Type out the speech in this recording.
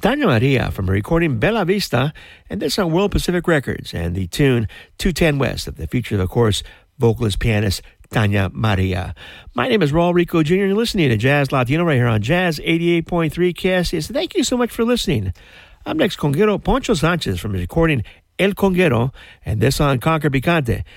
Tanya Maria from the recording Bella Vista, and this on World Pacific Records, and the tune 210 West of the feature, of course, vocalist, pianist Tanya Maria. My name is Raul Rico Jr., and you're listening to Jazz Latino right here on Jazz 88.3 KSCS. Thank you so much for listening. Up next, Conguero Poncho Sanchez from his recording El Conguero, and this on Conquer Picante.